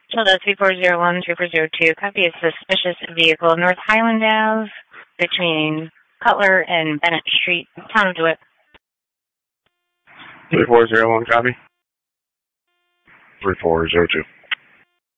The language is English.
Tilda 3401-3402, copy a suspicious vehicle, North Highland Ave, between Cutler and Bennett Street, town of DeWitt. 3401, copy. 3402.